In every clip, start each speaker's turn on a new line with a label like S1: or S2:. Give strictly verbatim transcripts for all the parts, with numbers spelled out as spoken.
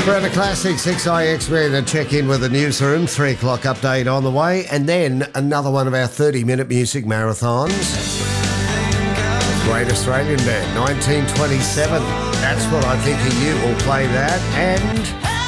S1: Forever Classic, six I X, we're going to check in with the newsroom, three o'clock update on the way, and then another one of our thirty-minute music marathons. Great Australian Band, nineteen twenty-seven. That's what I think of you. Will play that. And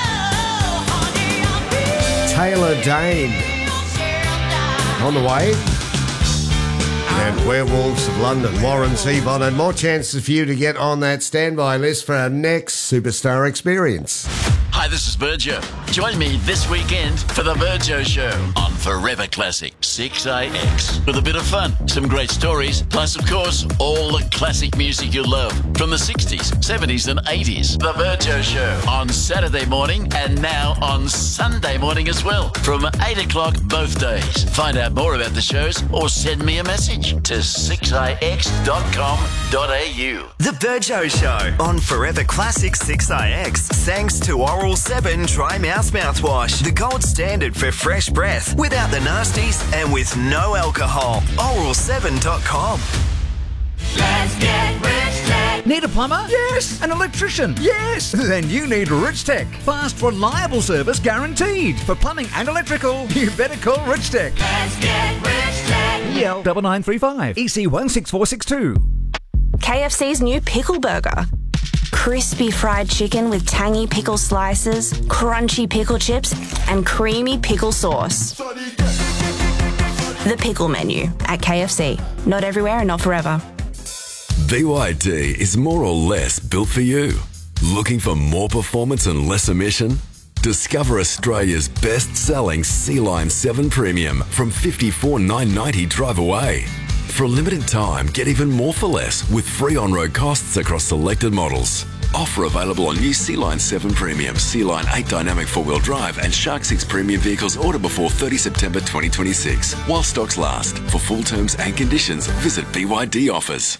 S1: Taylor Dane on the way. And Werewolves of London, Warren Zevon, and more chances for you to get on that standby list for our next Superstar Experience.
S2: Hi, this is Virgil. Join me this weekend for the Virgil Show on Forever Classic six I X. With a bit of fun, some great stories, plus, of course, all the classic music you love from the sixties, seventies and eighties. The Virgil Show on Saturday morning and now on Sunday morning as well from eight o'clock both days. Find out more about the shows or send me a message to six I X dot com dot a u.
S3: The Virgil Show on Forever Classic six I X. Thanks to Oral seven Dry Mouth Mouthwash, the gold standard for fresh breath, without the nasties and with no alcohol. oral seven dot com.
S4: Let's get Rich Tech.
S5: Need a plumber? Yes. An electrician? Yes. Then you need Rich Tech. Fast, reliable service guaranteed. For plumbing and electrical, you better call Rich Tech.
S4: Let's get Rich Tech.
S5: E L nine nine three five, E C one six four six two.
S6: K F C's new pickle burger. Crispy fried chicken with tangy pickle slices, crunchy pickle chips, and creamy pickle sauce. The pickle menu at K F C. Not everywhere and not forever.
S7: B Y D is more or less built for you. Looking for more performance and less emission? Discover Australia's best-selling Sea-Line seven Premium from fifty-four thousand nine hundred ninety drive away. For a limited time, get even more for less with free on-road costs across selected models. Offer available on new Sea-Line seven Premium, Sea-Line eight Dynamic four-wheel drive and Shark six Premium vehicles ordered before thirtieth September twenty twenty-six. While stocks last. For full terms and conditions, visit B Y D offers.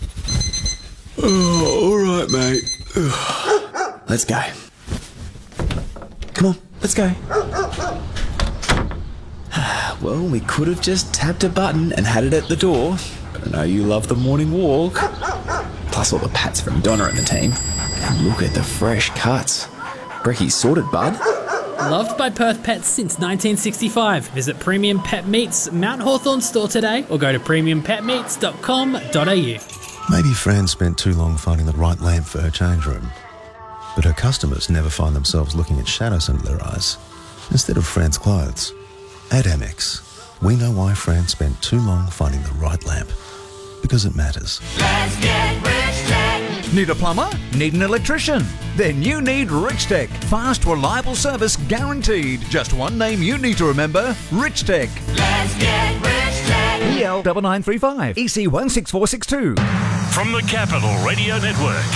S8: Oh, all right, mate. Let's go. Come on, let's go. Well, we could have just tapped a button and had it at the door, but I know you love the morning walk. Plus all the pats from Donna and the team. And look at the fresh cuts. Brecky's sorted, bud.
S9: Loved by Perth Pets since nineteen sixty-five. Visit Premium Pet Meats Mount Hawthorn store today or go to premium pet meats dot com dot a u.
S10: Maybe Fran spent too long finding the right lamp for her change room, but her customers never find themselves looking at shadows under their eyes instead of Fran's clothes. At Amex, we know why Fran spent too long finding the right lamp, because it matters.
S4: Let's get Rich Tech.
S5: Need a plumber? Need an electrician? Then you need Rich Tech. Fast, reliable service guaranteed. Just one name you need to remember, Rich Tech.
S4: Let's get Rich Tech.
S5: E L nine nine three five, E C one six four six two.
S11: From the Capital Radio Network,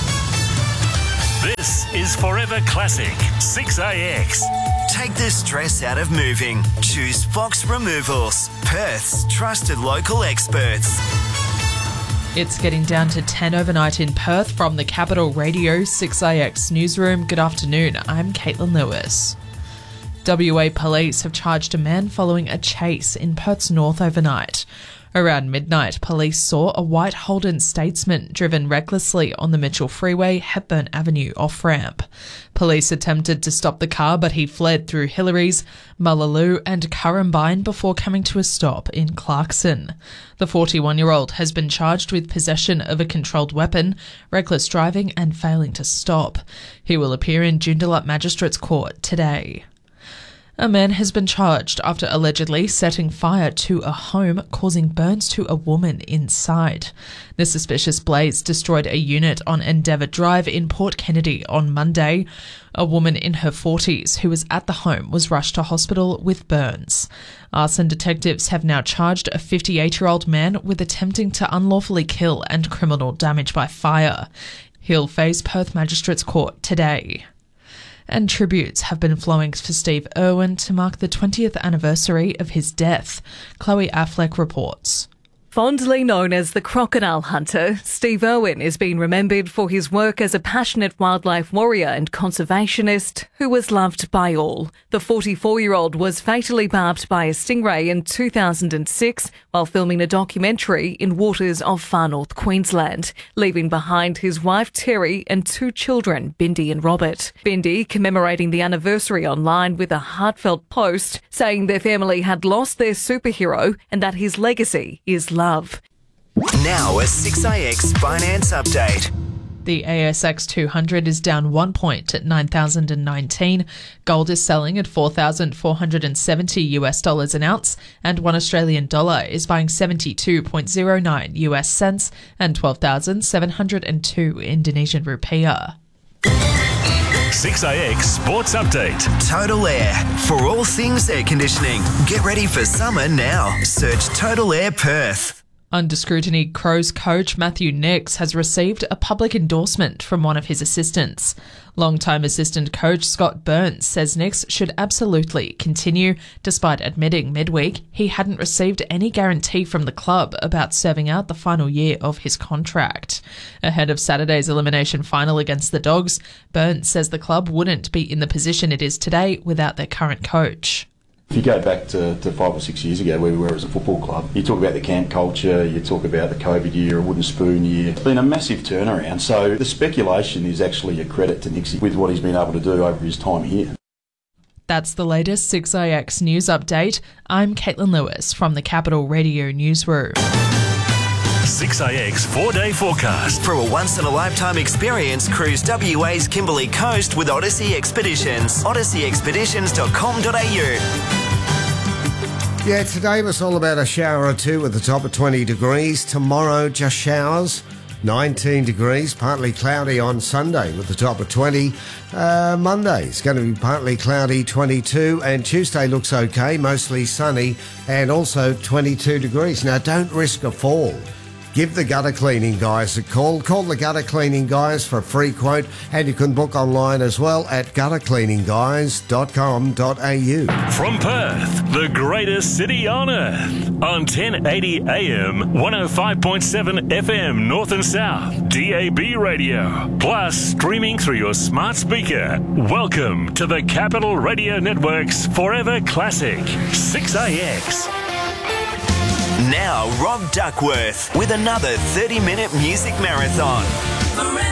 S11: this is Forever Classic six A X.
S3: Take the stress out of moving. Choose Fox Removals, Perth's trusted local experts.
S12: It's getting down to ten overnight in Perth from the Capital Radio six A X newsroom. Good afternoon, I'm Caitlin Lewis. W A police have charged a man following a chase in Perth's north overnight. Around midnight, police saw a white Holden Statesman driven recklessly on the Mitchell Freeway, Hepburn Avenue off-ramp. Police attempted to stop the car, but he fled through Hillary's, Mullaloo and Currumbine before coming to a stop in Clarkson. The forty-one-year-old has been charged with possession of a controlled weapon, reckless driving and failing to stop. He will appear in Joondalup Magistrates Court today. A man has been charged after allegedly setting fire to a home, causing burns to a woman inside. The suspicious blaze destroyed a unit on Endeavour Drive in Port Kennedy on Monday. A woman in her forties who was at the home was rushed to hospital with burns. Arson detectives have now charged a fifty-eight-year-old man with attempting to unlawfully kill and criminal damage by fire. He'll face Perth Magistrates Court today. And tributes have been flowing for Steve Irwin to mark the twentieth anniversary of his death, Chloe Affleck reports.
S13: Fondly known as the crocodile hunter, Steve Irwin is being remembered for his work as a passionate wildlife warrior and conservationist who was loved by all. The forty-four-year-old was fatally barbed by a stingray in two thousand six while filming a documentary in waters of far north Queensland, leaving behind his wife Terry and two children, Bindi and Robert. Bindi commemorating the anniversary online with a heartfelt post saying their family had lost their superhero and that his legacy is love.
S3: Now a six A X finance update.
S12: The A S X two hundred is down one point at nine thousand nineteen. Gold is selling at four thousand four hundred seventy US dollars an ounce, and one Australian dollar is buying seventy-two point zero nine US cents and twelve thousand seven hundred two Indonesian rupiah.
S11: six A X Sports Update.
S3: Total Air. For all things air conditioning. Get ready for summer now. Search Total Air Perth.
S12: Under scrutiny, Crows coach Matthew Nix has received a public endorsement from one of his assistants. Longtime assistant coach Scott Burns says Nix should absolutely continue, despite admitting midweek he hadn't received any guarantee from the club about serving out the final year of his contract. Ahead of Saturday's elimination final against the Dogs, Burns says the club wouldn't be in the position it is today without their current coach.
S14: If you go back to, to five or six years ago where we were as a football club, you talk about the camp culture, you talk about the COVID year, a wooden spoon year. It's been a massive turnaround, so the speculation is actually a credit to Nixie with what he's been able to do over his time here.
S12: That's the latest six A X news update. I'm Caitlin Lewis from the Capital Radio Newsroom.
S11: six A X four-day forecast.
S3: For a once-in-a-lifetime experience, cruise W A's Kimberley Coast with Odyssey Expeditions. odyssey expeditions dot com dot a u.
S1: Yeah, today was all about a shower or two with the top of twenty degrees. Tomorrow, just showers, nineteen degrees, partly cloudy on Sunday with the top of twenty. Uh, Monday is going to be partly cloudy, twenty-two, and Tuesday looks okay, mostly sunny, and also twenty-two degrees. Now, don't risk a fall. Give the gutter cleaning guys a call. Call the gutter cleaning guys for a free quote, and you can book online as well at gutter cleaning guys dot com dot a u.
S11: From Perth, the greatest city on earth, on ten eighty A M, one oh five point seven F M North and South, D A B radio, plus streaming through your smart speaker. Welcome to the Capital Radio Network's Forever Classic, six A X.
S3: Now, Rob Duckworth with another thirty-minute music marathon.